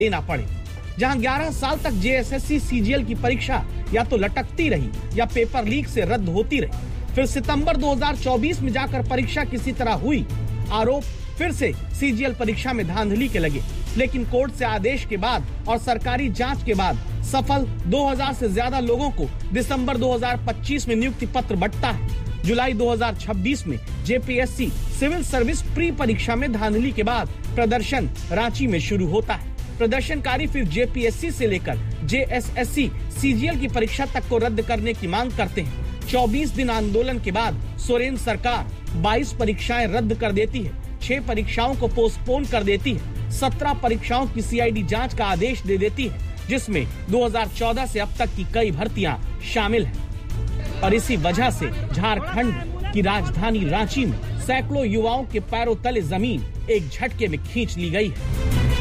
देना पड़े। जहां 11 साल तक जेएसएससी सीजीएल की परीक्षा या तो लटकती रही या पेपर लीक से रद्द होती रही। फिर सितंबर 2024 में जाकर परीक्षा किसी तरह हुई। आरोप फिर से सीजीएल परीक्षा में धांधली के लगे, लेकिन कोर्ट से आदेश के बाद और सरकारी जांच के बाद सफल 2000 से ज्यादा लोगों को दिसंबर 2025 में नियुक्ति पत्र बंटता है। जुलाई 2026 में जेपीएससी सिविल सर्विस प्री परीक्षा में धांधली के बाद प्रदर्शन रांची में शुरू होता है। प्रदर्शनकारी फिर जेपीएससी से लेकर जेएसएससी सीजीएल की परीक्षा तक को रद्द करने की मांग करते हैं। 24 दिन आंदोलन के बाद सोरेन सरकार 22 परीक्षाएं रद्द कर देती है, 6 परीक्षाओं को पोस्टपोन कर देती है, 17 परीक्षाओं की सीआईडी जांच का आदेश दे देती है, जिसमें 2014 से अब तक की कई भर्तियां शामिल हैं। और इसी वजह से झारखंड की राजधानी रांची में सैकड़ों युवाओं के पैरों तले जमीन एक झटके में खींच ली गई है।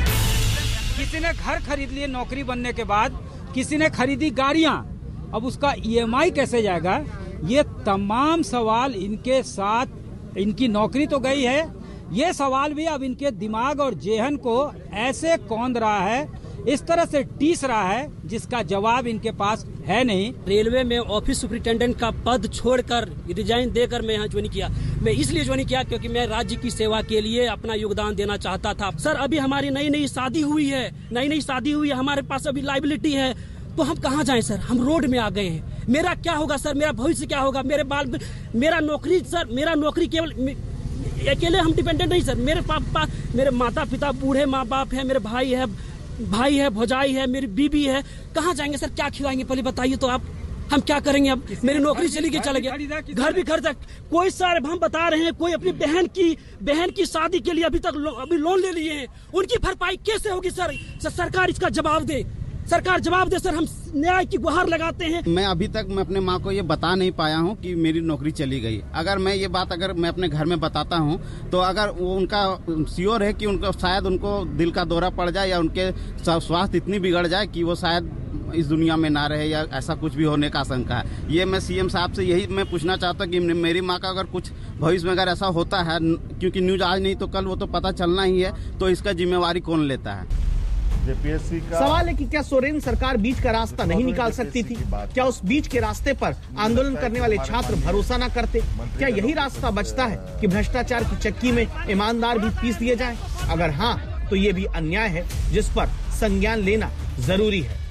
किसी ने घर खरीद लिए नौकरी बनने के बाद, किसी ने खरीदी गाड़ियां, अब उसका ईएमआई कैसे जाएगा? ये तमाम सवाल इनके साथ, इनकी नौकरी तो गई है, ये सवाल भी अब इनके दिमाग और जेहन को ऐसे कौंध रहा है, इस तरह से टीस रहा है, जिसका जवाब इनके पास है नहीं। रेलवे में ऑफिस सुपरिटेंडेंट का पद छोड़कर रिजाइन देकर मैं यहाँ ज्वाइन किया। मैं इसलिए ज्वाइन किया क्योंकि मैं राज्य की सेवा के लिए अपना योगदान देना चाहता था। सर, अभी हमारी नई शादी हुई है, हमारे पास अभी लाइबिलिटी है, तो हम कहाँ जाएं सर? हम रोड में आ गए हैं। मेरा क्या होगा सर? मेरा भविष्य क्या होगा? मेरा नौकरी केवल अकेले हम डिपेंडेंट नहीं सर। मेरे पापा, मेरे माता पिता बूढ़े माँ बाप है, मेरे भाई है, भौजाई है, मेरी बीबी है, कहाँ जाएंगे सर? क्या खिलाएंगे? पहले बताइए तो आप। हम क्या करेंगे अब? मेरी नौकरी चली गई, चले गया, घर भी खर्च। कोई सर हम बता रहे हैं, कोई अपनी बहन की शादी के लिए अभी लोन ले लिए हैं, उनकी भरपाई कैसे होगी सर? सरकार इसका जवाब दे, सरकार जवाब दे सर। हम न्याय की गुहार लगाते हैं। मैं अभी तक मैं अपने माँ को ये बता नहीं पाया हूँ कि मेरी नौकरी चली गई। अगर मैं ये बात मैं अपने घर में बताता हूँ तो अगर वो उनका श्योर है कि शायद उनको दिल का दौरा पड़ जाए या उनके स्वास्थ्य इतनी बिगड़ जाए कि वो शायद इस दुनिया में ना रहे या ऐसा कुछ भी होने का आशंका है। ये मैं सीएम साहब से यही मैं पूछना चाहता हूँ कि मेरी माँ का अगर कुछ भविष्य में अगर ऐसा होता है, क्योंकि न्यूज आज नहीं तो कल वो तो पता चलना ही है, तो इसका जिम्मेवारी कौन लेता है? सवाल है कि क्या सोरेन सरकार बीच का रास्ता नहीं निकाल सकती थी? क्या उस बीच के रास्ते पर आंदोलन करने वाले छात्र भरोसा न करते? क्या यही रास्ता बचता है कि भ्रष्टाचार की चक्की में ईमानदार भी पीस दिए जाएं? अगर हाँ, तो ये भी अन्याय है जिस पर संज्ञान लेना जरूरी है।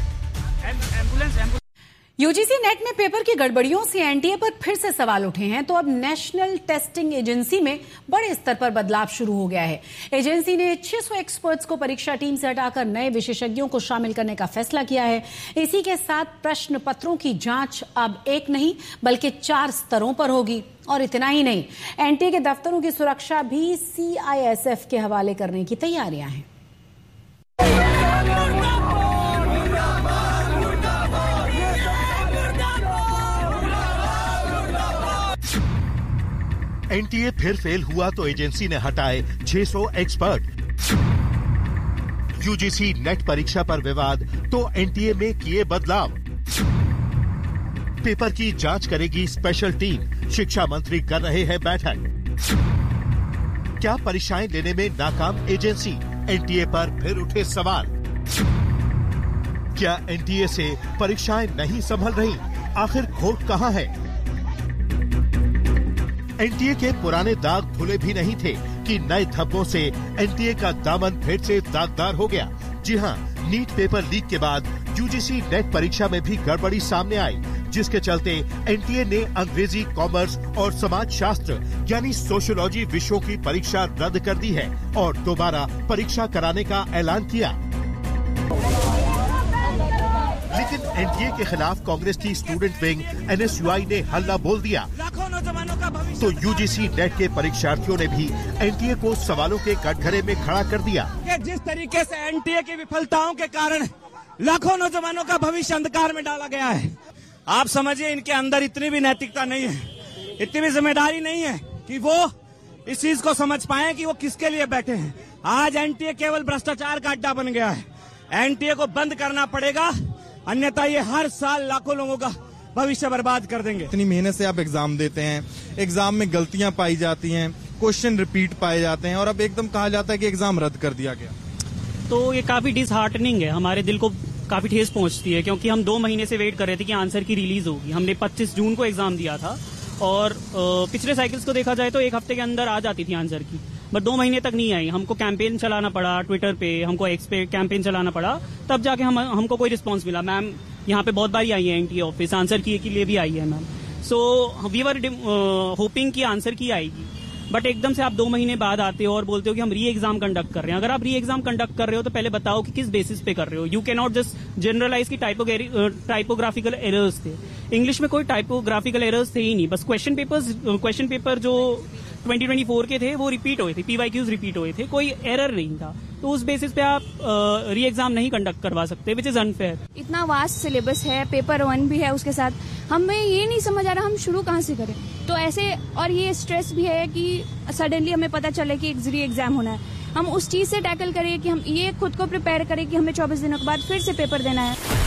यूजीसी नेट में पेपर की गड़बड़ियों से एनटीए पर फिर से सवाल उठे हैं, तो अब नेशनल टेस्टिंग एजेंसी में बड़े स्तर पर बदलाव शुरू हो गया है। एजेंसी ने 600 एक्सपर्ट्स को परीक्षा टीम से हटाकर नए विशेषज्ञों को शामिल करने का फैसला किया है। इसी के साथ प्रश्न पत्रों की जांच अब 1 नहीं बल्कि 4 स्तरों पर होगी। और इतना ही नहीं, एनटीए के दफ्तरों की सुरक्षा भी सीआईएसएफ के हवाले करने की तैयारियां हैं। एनटीए फिर फेल हुआ तो एजेंसी ने हटाए 600 एक्सपर्ट। यूजीसी नेट परीक्षा पर विवाद तो एनटीए में किए बदलाव। पेपर की जांच करेगी स्पेशल टीम, शिक्षा मंत्री कर रहे हैं बैठक। क्या परीक्षाएं लेने में नाकाम एजेंसी? एनटीए पर फिर उठे सवाल। क्या एनटीए से परीक्षाएं नहीं संभल रही? आखिर खोट कहां है? एनटीए के पुराने दाग धुले भी नहीं थे कि नए धब्बों से एनटीए का दामन फिर से दागदार हो गया। जी हां, नीट पेपर लीक के बाद यूजीसी नेट परीक्षा में भी गड़बड़ी सामने आई, जिसके चलते एनटीए ने अंग्रेजी, कॉमर्स और समाज शास्त्र यानी सोशियोलॉजी विषयों की परीक्षा रद्द कर दी है और दोबारा परीक्षा कराने का ऐलान किया। लेकिन एनटीए के खिलाफ कांग्रेस की स्टूडेंट विंग एनएसयूआई ने हल्ला बोल दिया, तो यूजीसी नेट के परीक्षार्थियों ने भी एनटीए को सवालों के कटघरे में खड़ा कर दिया। जिस तरीके से एनटीए की विफलताओं के कारण लाखों नौजवानों का भविष्य अंधकार में डाला गया है, आप समझिए इनके अंदर इतनी भी नैतिकता नहीं है, इतनी भी जिम्मेदारी नहीं है कि वो इस चीज को समझ पाए कि वो किसके लिए बैठे हैं। आज एनटीए केवल भ्रष्टाचार का अड्डा बन गया है। एनटीए को बंद करना पड़ेगा, अन्यथा ये हर साल लाखों लोगों का भविष्य बर्बाद कर देंगे। इतनी मेहनत से आप एग्जाम देते हैं, एग्जाम में गलतियां पाई जाती हैं, क्वेश्चन रिपीट पाए जाते हैं और अब एकदम कहा जाता है कि एग्जाम रद्द कर दिया गया। तो ये काफी डिसहार्टनिंग है, हमारे दिल को काफी ठेस पहुंचती है, क्योंकि हम 2 महीने से वेट कर रहे थे कि आंसर की रिलीज होगी। हमने 25 जून को एग्जाम दिया था और पिछले साइकिल्स को देखा जाए तो 1 हफ्ते के अंदर आ जाती थी आंसर की, बट 2 महीने तक नहीं आई। हमको कैंपेन चलाना पड़ा, ट्विटर पे, हमको एक्स पे कैंपेन चलाना पड़ा, तब जाके हमको कोई रिस्पॉन्स मिला। मैम यहाँ पे बहुत बारी आई है एनटीए ऑफिस, आंसर की के लिए भी आई है ma'am. So we were hoping कि आंसर की आएगी, बट एकदम से आप 2 महीने बाद आते हो और बोलते हो कि हम री एग्जाम कंडक्ट कर रहे हैं। अगर आप री एग्जाम कंडक्ट कर रहे हो तो पहले बताओ कि किस बेसिस पे कर रहे हो। You can not just generalise की टाइपोग्राफिकल एरर्स थे। इंग्लिश में कोई टाइपोग्राफिकल एरर्स थे ही नहीं, बस क्वेश्चन पेपर जो 2024 के थे वो रिपीट हुए थे, PYQs रिपीट हुए थे, कोई एरर नहीं था। तो उस बेसिस पे आप री एग्जाम नहीं कंडक्ट करवा सकते, विच इज अनफेयर। इतना वास्ट सिलेबस है, पेपर 1 भी है उसके साथ, हमें ये नहीं समझ आ रहा हम शुरू कहाँ से करें। तो ऐसे, और ये स्ट्रेस भी है कि सडनली हमें पता चले कि री एग्जाम होना है, हम उस चीज से टैकल करें कि हम ये खुद को प्रिपेयर करें कि हमें 24 दिनों के बाद फिर से पेपर देना है।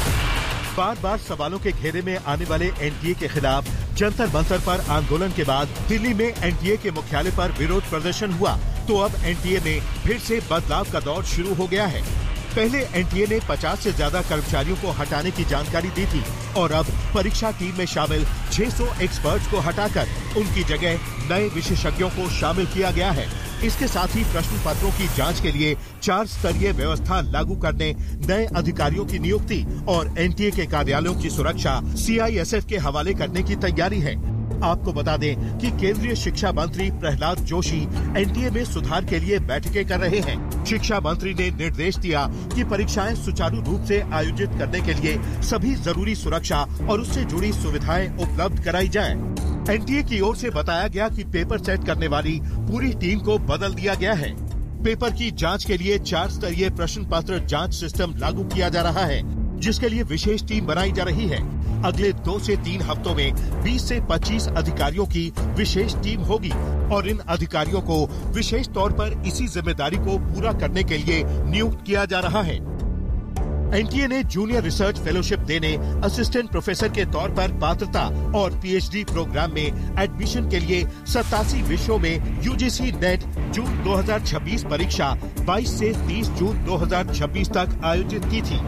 बार बार सवालों के घेरे में आने वाले एनटीए के खिलाफ जंतर मंतर पर आंदोलन के बाद दिल्ली में एनटीए के मुख्यालय पर विरोध प्रदर्शन हुआ, तो अब एनटीए में फिर से बदलाव का दौर शुरू हो गया है। पहले एनटीए ने 50 से ज्यादा कर्मचारियों को हटाने की जानकारी दी थी और अब परीक्षा टीम में शामिल 600 एक्सपर्ट्स को हटाकर उनकी जगह नए विशेषज्ञों को शामिल किया गया है। इसके साथ ही प्रश्न पत्रों की जांच के लिए 4 स्तरीय व्यवस्था लागू करने, नए अधिकारियों की नियुक्ति और एनटीए के कार्यालयों की सुरक्षा CISF के हवाले करने की तैयारी है। आपको बता दें कि केंद्रीय शिक्षा मंत्री प्रहलाद जोशी एनटीए में सुधार के लिए बैठकें कर रहे हैं। शिक्षा मंत्री ने निर्देश दिया कि परीक्षाएं सुचारू रूप से आयोजित करने के लिए सभी जरूरी सुरक्षा और उससे जुड़ी सुविधाएं उपलब्ध कराई जाएं। एनटीए की ओर से बताया गया कि पेपर सेट करने वाली पूरी टीम को बदल दिया गया है। पेपर की जांच के लिए 4 स्तरीय प्रश्न पत्र जांच सिस्टम लागू किया जा रहा है, जिसके लिए विशेष टीम बनाई जा रही है। अगले 2 से 3 हफ्तों में 20 से 25 अधिकारियों की विशेष टीम होगी और इन अधिकारियों को विशेष तौर पर इसी जिम्मेदारी को पूरा करने के लिए नियुक्त किया जा रहा है। एनटीए ने जूनियर रिसर्च फेलोशिप देने, असिस्टेंट प्रोफेसर के तौर पर पात्रता और PhD प्रोग्राम में एडमिशन के लिए 87 विषयों में UGC नेट जून 2026 परीक्षा 22 से 30 जून 2026 तक आयोजित की थी।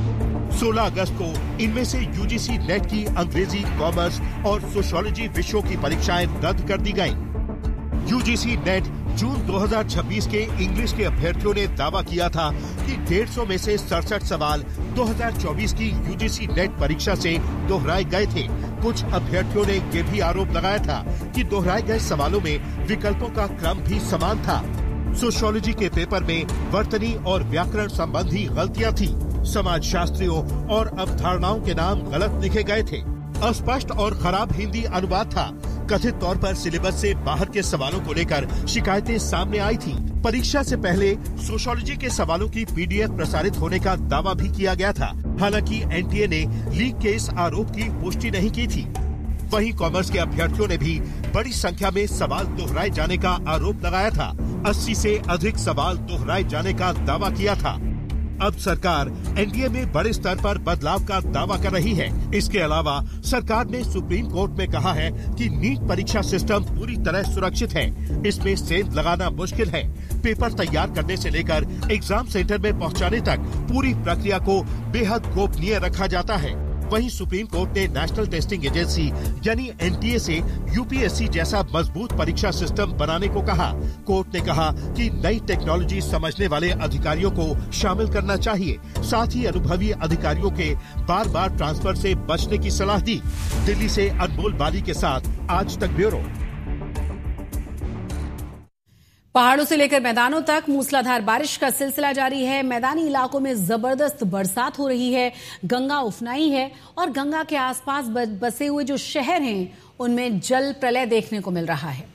16 अगस्त को इनमें से UGC नेट की अंग्रेजी, कॉमर्स और सोशियोलॉजी विषयों की परीक्षाएं रद्द कर दी गयी। UGC नेट जून 2026 के इंग्लिश के अभ्यर्थियों ने दावा किया था कि 150 में से 67 सवाल 2024 की UGC नेट परीक्षा से दोहराए गए थे। कुछ अभ्यर्थियों ने ये भी आरोप लगाया था कि दोहराए गए सवालों में विकल्पों का क्रम भी समान था। सोशियोलॉजी के पेपर में वर्तनी और व्याकरण संबंधी गलतियां थी। समाज शास्त्रियों और अवधारणाओं के नाम गलत लिखे गए थे। अस्पष्ट और खराब हिंदी अनुवाद था। कथित तौर पर सिलेबस से बाहर के सवालों को लेकर शिकायतें सामने आई थी। परीक्षा से पहले सोशियोलॉजी के सवालों की PDF प्रसारित होने का दावा भी किया गया था। हालांकि एनटीए ने लीक के इस आरोप की पुष्टि नहीं की थी। वहीं कॉमर्स के अभ्यर्थियों ने भी बड़ी संख्या में सवाल दोहराए जाने का आरोप लगाया था। 80 से अधिक सवाल दोहराए जाने का दावा किया था। अब सरकार एनटीए में बड़े स्तर पर बदलाव का दावा कर रही है। इसके अलावा सरकार ने सुप्रीम कोर्ट में कहा है कि नीट परीक्षा सिस्टम पूरी तरह सुरक्षित है। इसमें सेंध लगाना मुश्किल है। पेपर तैयार करने से लेकर एग्जाम सेंटर में पहुंचाने तक पूरी प्रक्रिया को बेहद गोपनीय रखा जाता है। वहीं सुप्रीम कोर्ट ने नेशनल टेस्टिंग एजेंसी यानी एनटीए से यूपीएससी जैसा मजबूत परीक्षा सिस्टम बनाने को कहा। कोर्ट ने कहा कि नई टेक्नोलॉजी समझने वाले अधिकारियों को शामिल करना चाहिए। साथ ही अनुभवी अधिकारियों के बार बार ट्रांसफर से बचने की सलाह दी। दिल्ली से अनमोल बाली के साथ आज तक ब्यूरो। पहाड़ों से लेकर मैदानों तक मूसलाधार बारिश का सिलसिला जारी है। मैदानी इलाकों में जबरदस्त बरसात हो रही है। गंगा उफनाई है और गंगा के आसपास बसे हुए जो शहर हैं उनमें जल प्रलय देखने को मिल रहा है।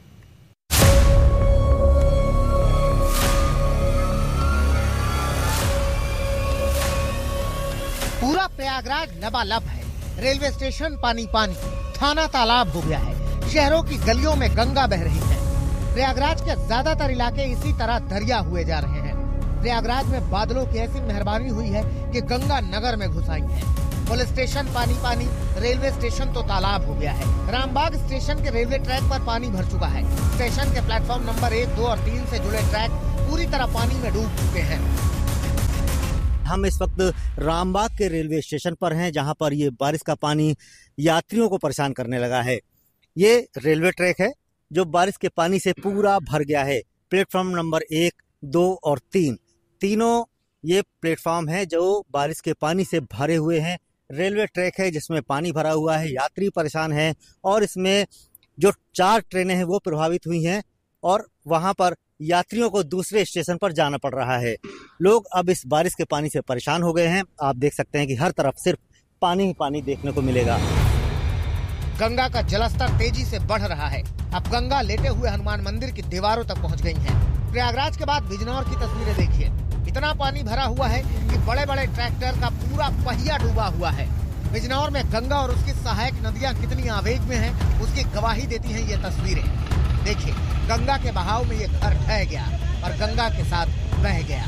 पूरा प्रयागराज लबालब है। रेलवे स्टेशन पानी पानी, थाना तालाब हो गया है। शहरों की गलियों में गंगा बह रही है। प्रयागराज के ज्यादातर इलाके इसी तरह दरिया हुए जा रहे हैं। प्रयागराज में बादलों की ऐसी मेहरबानी हुई है कि गंगा नगर में घुस आई है। पुलिस स्टेशन पानी पानी, रेलवे स्टेशन तो तालाब हो गया है। रामबाग स्टेशन के रेलवे ट्रैक पर पानी भर चुका है। स्टेशन के प्लेटफॉर्म नंबर 1, 2 और 3 से जुड़े ट्रैक पूरी तरह पानी में डूब चुके हैं। हम इस वक्त रामबाग के रेलवे स्टेशन पर हैं, जहां पर ये बारिश का पानी यात्रियों को परेशान करने लगा है। ये रेलवे ट्रैक है जो बारिश के पानी से पूरा भर गया है। प्लेटफॉर्म नंबर 1, 2 और 3 तीनों ये प्लेटफॉर्म है जो बारिश के पानी से भरे हुए हैं। रेलवे ट्रैक है जिसमें पानी भरा हुआ है, यात्री परेशान हैं और इसमें जो 4 ट्रेनें हैं वो प्रभावित हुई हैं और वहां पर यात्रियों को दूसरे स्टेशन पर जाना पड़ रहा है। लोग अब इस बारिश के पानी से परेशान हो गए हैं। आप देख सकते हैं कि हर तरफ सिर्फ पानी ही पानी देखने को मिलेगा। गंगा का जलस्तर तेजी से बढ़ रहा है। अब गंगा लेटे हुए हनुमान मंदिर की दीवारों तक पहुंच गई है। प्रयागराज के बाद बिजनौर की तस्वीरें देखिए। इतना पानी भरा हुआ है कि बड़े बड़े ट्रैक्टर का पूरा पहिया डूबा हुआ है। बिजनौर में गंगा और उसकी सहायक नदियां कितनी आवेग में हैं, उसकी गवाही देती हैं ये तस्वीरें। देखिए, गंगा के बहाव में ये घर ढह गया और गंगा के साथ बह गया।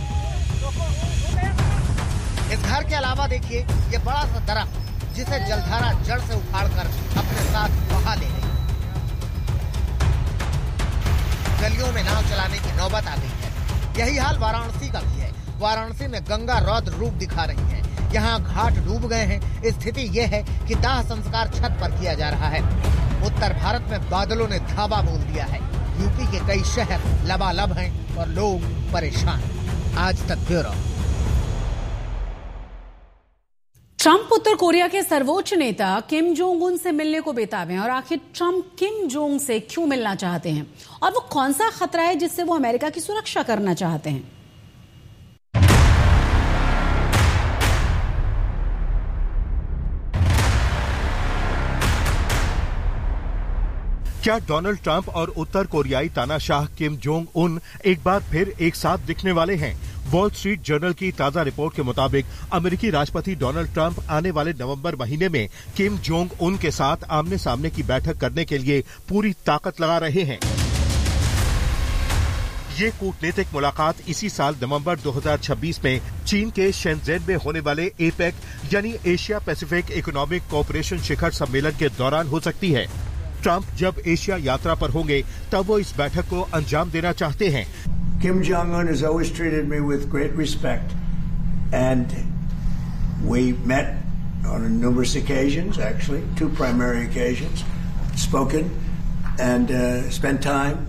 इस घर के अलावा देखिए ये बड़ा सा दरख्त जिसे जलधारा जड़ से उखाड़कर अपने साथ बहा ले गई। गलियों में नाव चलाने की नौबत आ गई है। यही हाल वाराणसी का भी है। वाराणसी में गंगा रौद्र रूप दिखा रही है। यहाँ घाट डूब गए हैं। स्थिति ये है कि दाह संस्कार छत पर किया जा रहा है। उत्तर भारत में बादलों ने धावा बोल दिया है। यूपी के कई शहर लबालब हैं और लोग परेशान। आज तक ब्यूरो। ट्रंप उत्तर कोरिया के सर्वोच्च नेता किम जोंग उन से मिलने को बेताब हैं और आखिर ट्रंप किम जोंग से क्यों मिलना चाहते हैं और वो कौन सा खतरा है जिससे वो अमेरिका की सुरक्षा करना चाहते हैं। क्या डोनाल्ड ट्रंप और उत्तर कोरियाई तानाशाह किम जोंग उन एक बार फिर एक साथ दिखने वाले हैं? वॉल स्ट्रीट जर्नल की ताजा रिपोर्ट के मुताबिक अमेरिकी राष्ट्रपति डोनाल्ड ट्रंप आने वाले नवंबर महीने में किम जोंग उन के साथ आमने सामने की बैठक करने के लिए पूरी ताकत लगा रहे हैं। ये कूटनीतिक मुलाकात इसी साल नवंबर 2026 में चीन के शेंज़ेन में होने वाले एपेक यानी एशिया पैसिफिक इकोनॉमिक कोऑपरेशन शिखर सम्मेलन के दौरान हो सकती है। ट्रंप जब एशिया यात्रा पर होंगे तब वो इस बैठक को अंजाम देना चाहते हैं। Kim Jong-un has always treated me with great respect, and we met on numerous occasions, actually 2 primary occasions, spoken and spent time.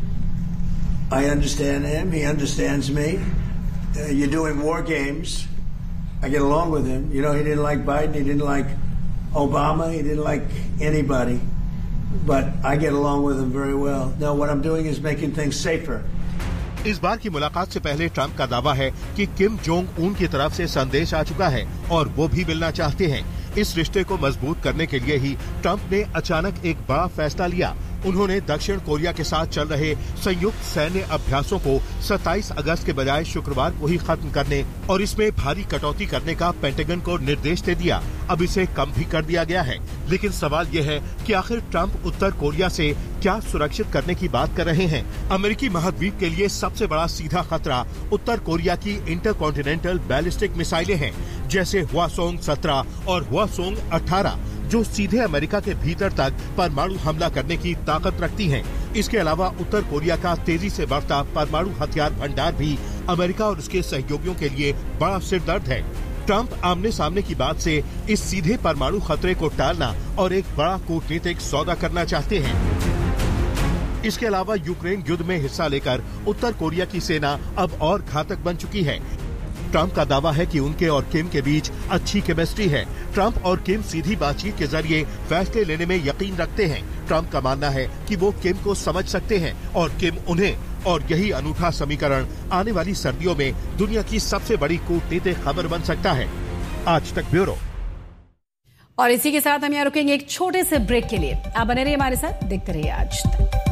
I understand him, he understands me. You're doing war games. I get along with him. You know, he didn't like Biden, he didn't like Obama, he didn't like anybody. But I get along with him very well. Now what I'm doing is making things safer. इस बार की मुलाकात से पहले Trump का दावा है कि Kim Jong Un की तरफ से संदेश आ चुका है और वो भी मिलना चाहते हैं। इस रिश्ते को मजबूत करने के लिए ही ट्रंप ने अचानक एक बड़ा फैसला लिया। उन्होंने दक्षिण कोरिया के साथ चल रहे संयुक्त सैन्य अभ्यासों को 27 अगस्त के बजाय शुक्रवार को ही खत्म करने और इसमें भारी कटौती करने का पेंटागन को निर्देश दे दिया। अब इसे कम भी कर दिया गया है। लेकिन सवाल यह है कि आखिर ट्रंप उत्तर कोरिया से क्या सुरक्षित करने की बात कर रहे हैं? अमेरिकी महाद्वीप के लिए सबसे बड़ा सीधा खतरा उत्तर कोरिया की इंटरकॉन्टिनेंटल बैलिस्टिक मिसाइलें हैं, जैसे हवासोंग 17 और हवासोंग 18, जो सीधे अमेरिका के भीतर तक परमाणु हमला करने की ताकत रखती हैं। इसके अलावा उत्तर कोरिया का तेजी से बढ़ता परमाणु हथियार भंडार भी अमेरिका और उसके सहयोगियों के लिए बड़ा सिरदर्द है। ट्रंप आमने सामने की बात से इस सीधे परमाणु खतरे को टालना और एक बड़ा कूटनीतिक सौदा करना चाहते हैं। इसके अलावा यूक्रेन युद्ध में हिस्सा लेकर उत्तर कोरिया की सेना अब और घातक बन चुकी है। ट्रंप का दावा है कि उनके और किम के बीच अच्छी केमिस्ट्री है। ट्रंप और किम सीधी बातचीत के जरिए फैसले लेने में यकीन रखते हैं। ट्रंप का मानना है कि वो किम को समझ सकते हैं और किम उन्हें, और यही अनूठा समीकरण आने वाली सर्दियों में दुनिया की सबसे बड़ी कूटनीतिक खबर बन सकता है। आज तक ब्यूरो। और इसी के साथ हम यहाँ रुकेंगे एक छोटे से ब्रेक के लिए। आप बने रहिए हमारे साथ, देखते रहिए आज तक।